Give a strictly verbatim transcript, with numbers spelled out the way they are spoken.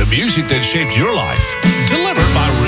The music that shaped your life. Delivered by